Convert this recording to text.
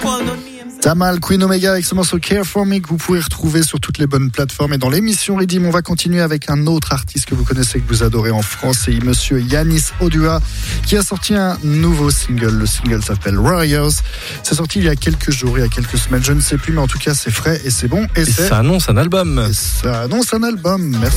Tamal, Queen Omega avec ce morceau Care For Me que vous pouvez retrouver sur toutes les bonnes plateformes. Et dans l'émission Redeem, on va continuer avec un autre artiste que vous connaissez, que vous adorez en France. C'est monsieur Yanis Odua qui a sorti un nouveau single. Le single s'appelle Warriors. C'est sorti il y a quelques jours, il y a quelques semaines, je ne sais plus, mais en tout cas c'est frais et c'est bon. Et ça annonce un album. Et ça annonce un album. Merci.